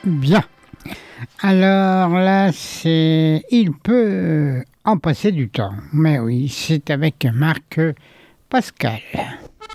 Bien. Alors là, c'est Il peut en passer du temps. Mais oui, c'est avec Marc Pascal.